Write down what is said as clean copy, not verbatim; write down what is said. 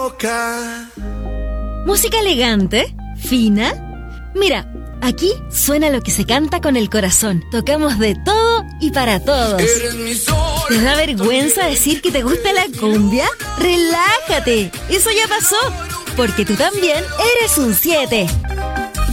boca. ¿Música elegante? ¿Fina? Mira, aquí suena lo que se canta con el corazón. Tocamos de todo y para todos. Eres mi sol. ¿Te da vergüenza decir que te gusta la cumbia? ¡Relájate! Eso ya pasó, porque tú también eres un 7.